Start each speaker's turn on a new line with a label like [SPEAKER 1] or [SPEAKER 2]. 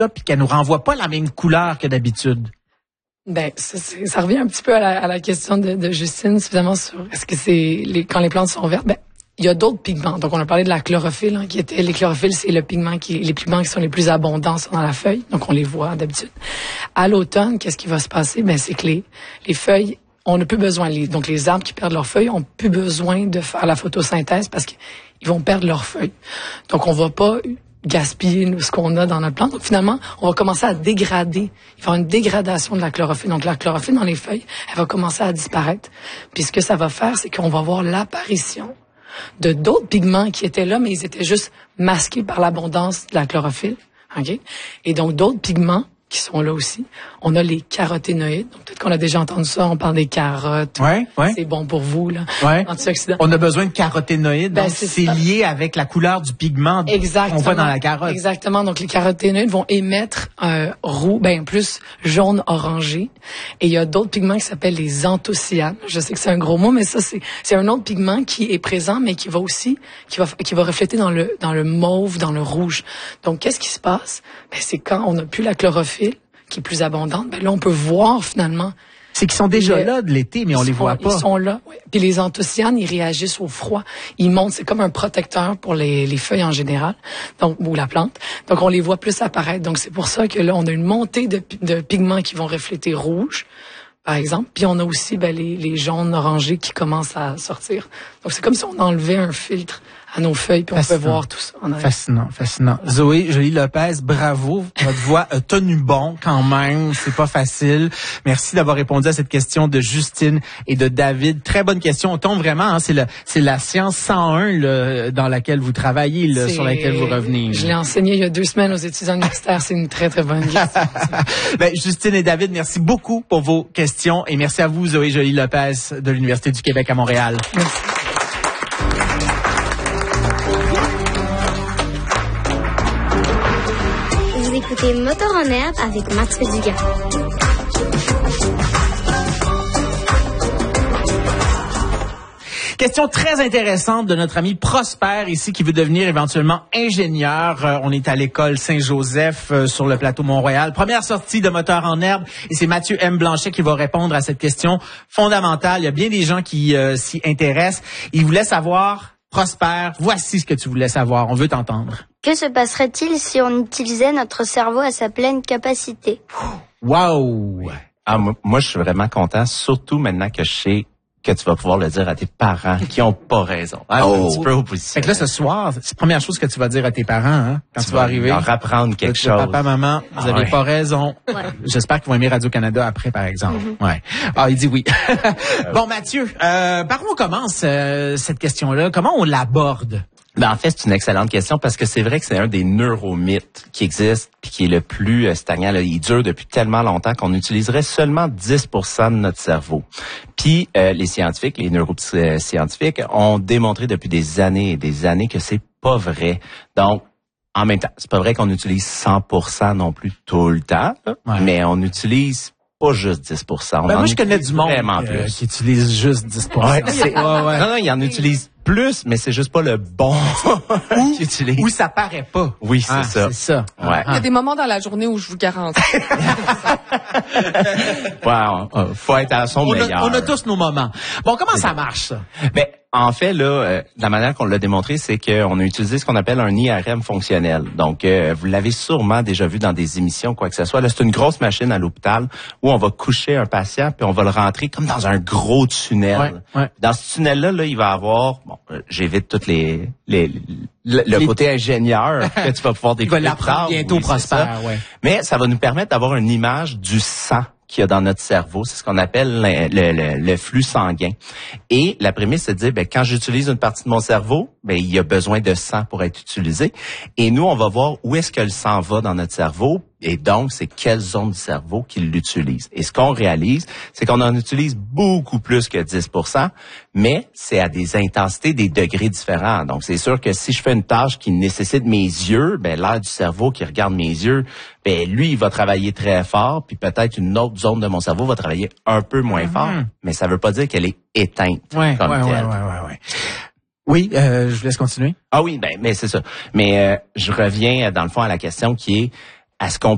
[SPEAKER 1] puis qu'elle nous renvoie pas la même couleur que d'habitude?
[SPEAKER 2] Ben, ça revient un petit peu à la question de Justine, évidemment, sur est-ce que quand les plantes sont vertes, ben, il y a d'autres pigments. Donc, on a parlé de la chlorophylle, les chlorophylles, c'est les pigments qui sont les plus abondants dans la feuille. Donc, on les voit d'habitude. À l'automne, qu'est-ce qui va se passer? Ben, c'est que les feuilles, on n'a plus besoin. Donc, les arbres qui perdent leurs feuilles ont plus besoin de faire la photosynthèse parce qu'ils vont perdre leurs feuilles. Donc, on va pas gaspiller ce qu'on a dans notre plante. Donc, finalement, on va commencer à dégrader. Il va y avoir une dégradation de la chlorophylle. Donc, la chlorophylle dans les feuilles, elle va commencer à disparaître. Puis, ce que ça va faire, c'est qu'on va avoir l'apparition de d'autres pigments qui étaient là, mais ils étaient juste masqués par l'abondance de la chlorophylle. OK? Et donc, d'autres pigments qui sont là aussi. On a les caroténoïdes. Donc, peut-être qu'on a déjà entendu ça. On parle des carottes.
[SPEAKER 1] Ouais.
[SPEAKER 2] C'est bon pour vous, là.
[SPEAKER 1] Ouais.
[SPEAKER 2] Antioxydants.
[SPEAKER 1] On a besoin de caroténoïdes.
[SPEAKER 2] Ben,
[SPEAKER 1] donc, c'est lié avec la couleur du pigment qu'on voit dans la carotte.
[SPEAKER 2] Exactement. Donc, les caroténoïdes vont émettre plus jaune orangé. Et il y a d'autres pigments qui s'appellent les anthocyanes. Je sais que c'est un gros mot, mais ça, c'est un autre pigment qui est présent, mais qui va refléter dans le mauve, dans le rouge. Donc, qu'est-ce qui se passe? Ben, c'est quand on n'a plus la chlorophylle, qui est plus abondante, ben là, on peut voir finalement.
[SPEAKER 1] C'est qu'ils sont déjà là de l'été, mais on les voit pas.
[SPEAKER 2] Ils sont là, oui. Puis les anthocyanes, ils réagissent au froid. Ils montent, c'est comme un protecteur pour les feuilles en général, donc ou la plante. Donc on les voit plus apparaître. Donc c'est pour ça que là, on a une montée de pigments qui vont refléter rouge, par exemple. Puis on a aussi les jaunes orangés qui commencent à sortir. Donc c'est comme si on enlevait un filtre à nos feuilles, puis on peut voir tout ça en arrière.
[SPEAKER 1] Fascinant. Zoé Joly-Lopez, bravo. Votre voix a tenu bon quand même. C'est pas facile. Merci d'avoir répondu à cette question de Justine et de David. Très bonne question. On tombe vraiment, c'est la science 101 dans laquelle vous travaillez, sur laquelle vous revenez.
[SPEAKER 2] Je l'ai enseigné il y a 2 semaines aux étudiants universitaires. C'est une très, très bonne question.
[SPEAKER 1] Justine et David, merci beaucoup pour vos questions et merci à vous, Zoé Joly-Lopez de l'Université du Québec à Montréal.
[SPEAKER 2] Merci.
[SPEAKER 3] Vous écoutez Moteur en herbe avec Mathieu Dugas.
[SPEAKER 1] Question très intéressante de notre ami Prosper ici qui veut devenir éventuellement ingénieur. On est à l'école Saint-Joseph sur le plateau Mont-Royal. Première sortie de Moteur en herbe et c'est Mathieu M. Blanchet qui va répondre à cette question fondamentale. Il y a bien des gens qui s'y intéressent. Il voulait savoir, Prosper, voici ce que tu voulais savoir. On veut t'entendre.
[SPEAKER 3] Que se passerait-il si on utilisait notre cerveau à sa pleine capacité?
[SPEAKER 1] Wow!
[SPEAKER 4] Moi, je suis vraiment content, surtout maintenant que je sais que tu vas pouvoir le dire à tes parents qui ont pas raison. Un petit peu opposition.
[SPEAKER 1] Fait que là, ce soir, c'est la première chose que tu vas dire à tes parents, quand tu vas arriver.
[SPEAKER 4] Leur apprendre quelque chose.
[SPEAKER 1] Papa, maman, vous avez pas raison. Ouais. J'espère qu'ils vont aimer Radio-Canada après, par exemple. Ouais. Il dit oui. Bon, Mathieu, par où on commence cette question-là? Comment on l'aborde?
[SPEAKER 4] En fait, c'est une excellente question parce que c'est vrai que c'est un des neuromythes qui existe puis qui est le plus stagnant. Il dure depuis tellement longtemps qu'on utiliserait seulement 10% de notre cerveau. Puis les scientifiques, les neuroscientifiques ont démontré depuis des années et des années que c'est pas vrai. Donc, en même temps, c'est pas vrai qu'on utilise 100% non plus tout le temps, mais on utilise pas juste 10%.
[SPEAKER 1] Moi, je connais du monde qui utilise juste 10%.
[SPEAKER 4] Non, il en utilise plus, mais c'est juste pas le bon qu'il utilise.
[SPEAKER 1] Ou ça paraît pas.
[SPEAKER 4] Oui, c'est ça.
[SPEAKER 1] C'est ça.
[SPEAKER 4] Ouais.
[SPEAKER 5] Il y a des moments dans la journée où je vous garantis.
[SPEAKER 4] Faut être à son meilleur.
[SPEAKER 1] On a tous nos moments. Bon, comment ça marche, ça?
[SPEAKER 4] En fait, là, la manière qu'on l'a démontré, c'est qu'on a utilisé ce qu'on appelle un IRM fonctionnel. Donc, vous l'avez sûrement déjà vu dans des émissions, quoi que ce soit. Là, c'est une grosse machine à l'hôpital où on va coucher un patient puis on va le rentrer comme dans un gros tunnel.
[SPEAKER 1] Ouais.
[SPEAKER 4] Dans ce tunnel-là, il va avoir, j'évite toutes le côté ingénieur que tu vas pouvoir découvrir.
[SPEAKER 1] Il va l'apprendre bientôt, Prosper.
[SPEAKER 4] Mais ça va nous permettre d'avoir une image du sang qu'il y a dans notre cerveau. C'est ce qu'on appelle le flux sanguin. Et la prémisse, c'est de dire, quand j'utilise une partie de mon cerveau, il y a besoin de sang pour être utilisé. Et nous, on va voir où est-ce que le sang va dans notre cerveau. Et donc, c'est quelle zone du cerveau qui l'utilise. Et ce qu'on réalise, c'est qu'on en utilise beaucoup plus que 10%, mais c'est à des intensités, des degrés différents. Donc, c'est sûr que si je fais une tâche qui nécessite mes yeux, l'air du cerveau qui regarde mes yeux, lui, il va travailler très fort, puis peut-être une autre zone de mon cerveau va travailler un peu moins fort, mais ça veut pas dire qu'elle est éteinte comme telle.
[SPEAKER 1] Oui, je vous laisse continuer.
[SPEAKER 4] Ah oui, mais c'est ça. Mais je reviens dans le fond à la question qui est, est-ce qu'on